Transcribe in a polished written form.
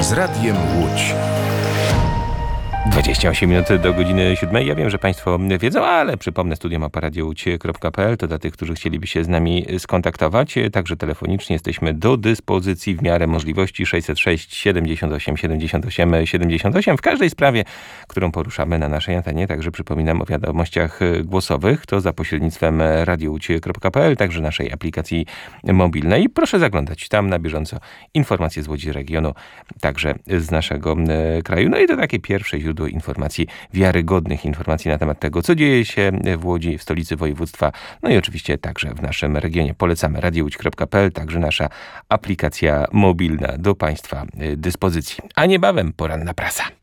z Radiem Łódź. 28 minut do godziny 7. Ja wiem, że Państwo wiedzą, ale przypomnę, studiomapa.radiowódź.pl to dla tych, którzy chcieliby się z nami skontaktować. Także telefonicznie jesteśmy do dyspozycji w miarę możliwości 606 78 78 78 w każdej sprawie, którą poruszamy na naszej antenie. Także przypominam o wiadomościach głosowych. To za pośrednictwem radiowódź.pl, także naszej aplikacji mobilnej. Proszę zaglądać tam na bieżąco informacje z Łodzi regionu, także z naszego kraju. No i to takie pierwsze źródło informacji, wiarygodnych informacji na temat tego, co dzieje się w Łodzi, w stolicy województwa, no i oczywiście także w naszym regionie. Polecamy radiowódź.pl, także nasza aplikacja mobilna do Państwa dyspozycji. A niebawem poranna prasa.